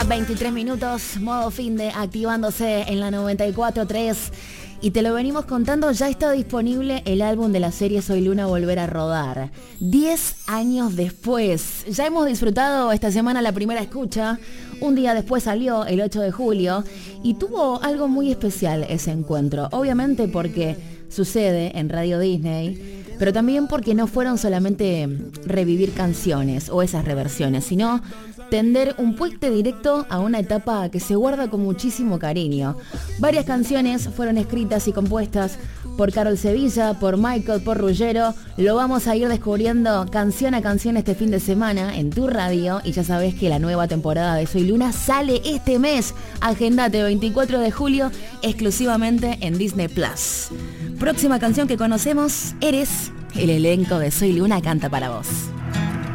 23 minutos, modo fin de activándose en la 94.3. Y te lo venimos contando, ya está disponible el álbum de la serie Soy Luna Volver a Rodar. 10 años después. Ya hemos disfrutado esta semana la primera escucha. Un día después salió, el 8 de julio. Y tuvo algo muy especial ese encuentro. Obviamente porque sucede en Radio Disney. Pero también porque no fueron solamente revivir canciones o esas reversiones, sino tender un puente directo a una etapa que se guarda con muchísimo cariño. Varias canciones fueron escritas y compuestas por Carol Sevilla, por Michael, por Ruggiero. Lo vamos a ir descubriendo canción a canción este fin de semana en tu radio. Y ya sabes que la nueva temporada de Soy Luna sale este mes. Agendate, 24 de julio, exclusivamente en Disney Plus. Próxima canción que conocemos, Eres. El elenco de Soy Luna canta para vos.